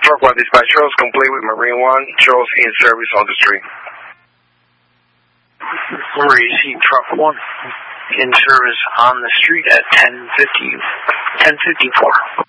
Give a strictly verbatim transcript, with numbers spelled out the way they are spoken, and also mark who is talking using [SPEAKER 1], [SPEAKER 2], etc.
[SPEAKER 1] Truck one dispatch, Charles complete with Marine one, Charles in service on the street.
[SPEAKER 2] Receive Truck one in service on the street at ten fifty, ten fifty-four.